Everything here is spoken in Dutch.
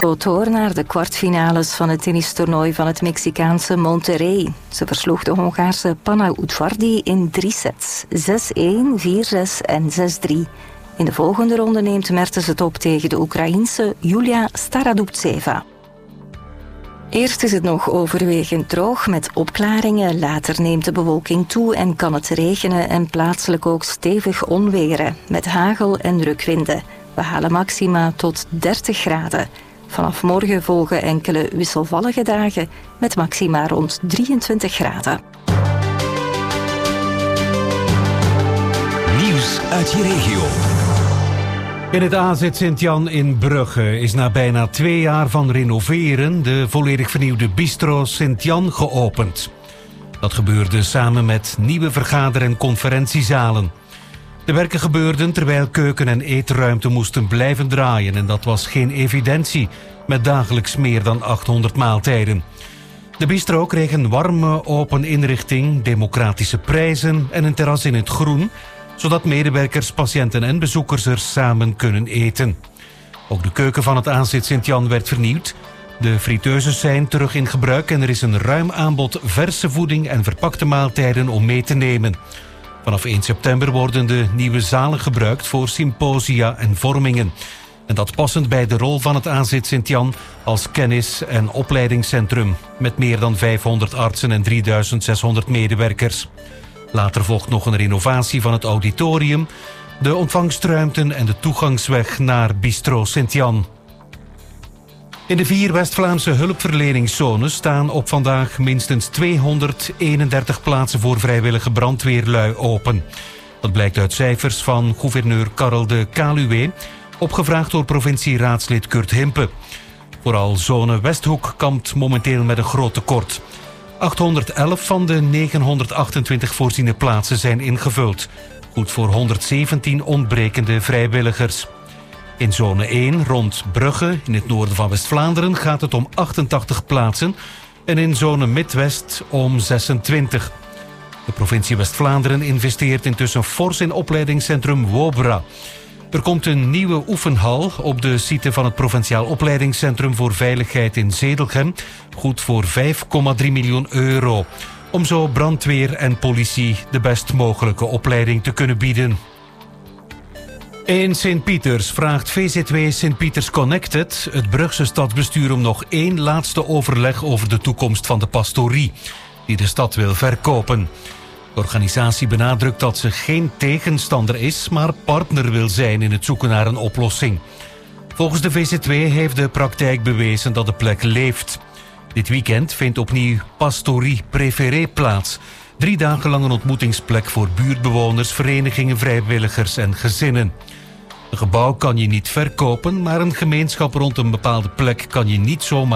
Door naar de kwartfinales van het tennistoernooi van het Mexicaanse Monterrey. Ze versloeg de Hongaarse Panna Udvardi in 3 sets. 6-1, 4-6 en 6-3. In de volgende ronde neemt Mertens het op tegen de Oekraïense Julia Staradubtseva. Eerst is het nog overwegend droog met opklaringen. Later neemt de bewolking toe en kan het regenen en plaatselijk ook stevig onweren. Met hagel en rukwinden. We halen maxima tot 30 graden. Vanaf morgen volgen enkele wisselvallige dagen met maxima rond 23 graden. Nieuws uit je regio. In het AZ Sint-Jan in Brugge is na bijna 2 jaar van renoveren de volledig vernieuwde Bistro Sint-Jan geopend. Dat gebeurde samen met nieuwe vergader- en conferentiezalen. De werken gebeurden terwijl keuken- en eetruimte moesten blijven draaien en dat was geen evidentie met dagelijks meer dan 800 maaltijden. De bistro kreeg een warme, open inrichting, democratische prijzen en een terras in het groen, zodat medewerkers, patiënten en bezoekers er samen kunnen eten. Ook de keuken van het AZ Sint-Jan werd vernieuwd. De friteuses zijn terug in gebruik en er is een ruim aanbod verse voeding en verpakte maaltijden om mee te nemen. Vanaf 1 september worden de nieuwe zalen gebruikt voor symposia en vormingen. En dat passend bij de rol van het AZ Sint-Jan als kennis- en opleidingscentrum met meer dan 500 artsen en 3600 medewerkers. Later volgt nog een renovatie van het auditorium, de ontvangstruimten en de toegangsweg naar Bistro Sint-Jan. In de 4 West-Vlaamse hulpverleningszones staan op vandaag minstens 231 plaatsen voor vrijwillige brandweerlui open. Dat blijkt uit cijfers van gouverneur Karel de Kaluwe, opgevraagd door provincieraadslid Kurt Himpe. Vooral zone Westhoek kampt momenteel met een groot tekort. 811 van de 928 voorziene plaatsen zijn ingevuld. Goed voor 117 ontbrekende vrijwilligers. In zone 1 rond Brugge, in het noorden van West-Vlaanderen, gaat het om 88 plaatsen. En in zone Midwest om 26. De provincie West-Vlaanderen investeert intussen fors in opleidingscentrum Wobra. Er komt een nieuwe oefenhal op de site van het Provinciaal Opleidingscentrum voor Veiligheid in Zedelgem. Goed voor €5,3 miljoen. Om zo brandweer en politie de best mogelijke opleiding te kunnen bieden. In Sint-Pieters vraagt VZW Sint-Pieters Connected het Brugse stadsbestuur om nog 1 laatste overleg over de toekomst van de pastorie, die de stad wil verkopen. De organisatie benadrukt dat ze geen tegenstander is, maar partner wil zijn in het zoeken naar een oplossing. Volgens de VZW heeft de praktijk bewezen dat de plek leeft. Dit weekend vindt opnieuw Pastorie Préférée plaats. 3 dagen lang een ontmoetingsplek voor buurtbewoners, verenigingen, vrijwilligers en gezinnen. Een gebouw kan je niet verkopen, maar een gemeenschap rond een bepaalde plek kan je niet zomaar